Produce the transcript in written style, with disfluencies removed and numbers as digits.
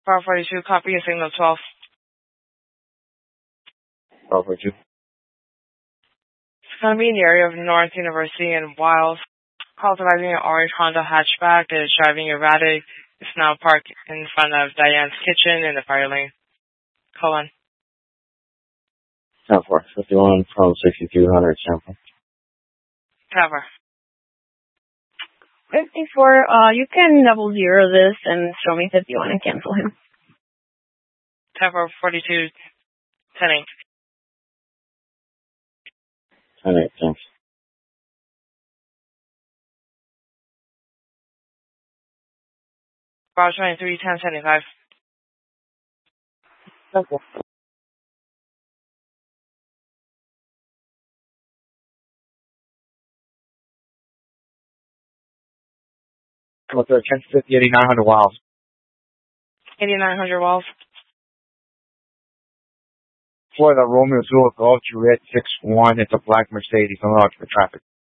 Bar 42, copy your signal 12. Bar 42. It's going to be in the area of North University and Wiles. Call driving an orange Honda hatchback that is driving erratic. It's now parked in front of Diane's kitchen in the fire lane. Call on. 10-4, 51 from 6200 sample. Cover. 54, you can 00 this and show me 51 and cancel him. Cover 42, 10-8. 10-8, thanks. Bar 23, 1075. Okay. What's the 1050, 8900 Wiles? 8900 Walls. For the Romeo Zulu Golf, Juliet 61, it's a black Mercedes, I'm out for traffic.